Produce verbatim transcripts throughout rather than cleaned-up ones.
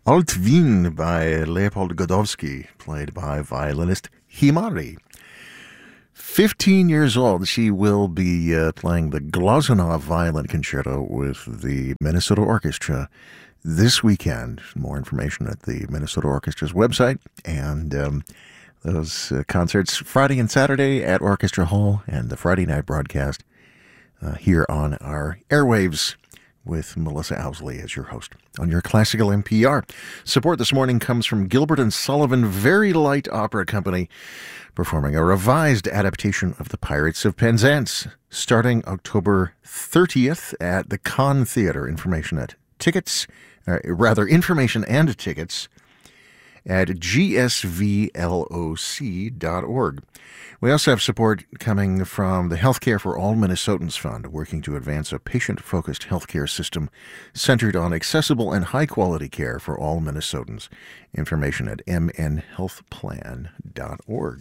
Alt Wien by Leopold Godowski, played by violinist Himari. Fifteen years old, she will be uh, playing the Glazunov Violin Concerto with the Minnesota Orchestra this weekend. More information at the Minnesota Orchestra's website, and um, those uh, concerts Friday and Saturday at Orchestra Hall, and the Friday night broadcast uh, here on our airwaves with Melissa Owsley as your host on your Classical N P R. Support this morning comes from Gilbert and Sullivan Very Light Opera Company, performing a revised adaptation of The Pirates of Penzance, starting October thirtieth at the Kahn Theater. Information at tickets, uh, rather information and tickets at g s v l o c dot org. We also have support coming from the Healthcare for All Minnesotans Fund, working to advance a patient-focused healthcare system centered on accessible and high-quality care for all Minnesotans. Information at m n health plan dot org.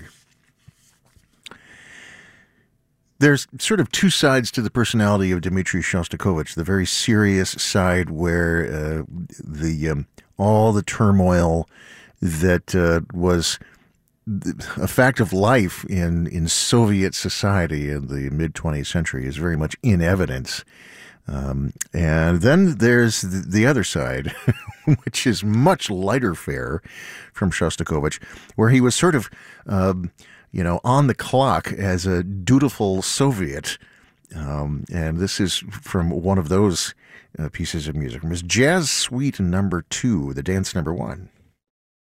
There's sort of two sides to the personality of Dmitri Shostakovich. The very serious side where uh, the um, all the turmoil that uh, was a fact of life in, in Soviet society in the mid-twentieth century is very much in evidence. Um, and then there's the, the other side, which is much lighter fare from Shostakovich, where he was sort of, um, you know, on the clock as a dutiful Soviet. Um, and this is from one of those uh, pieces of music, from his Jazz Suite number two, the dance number one.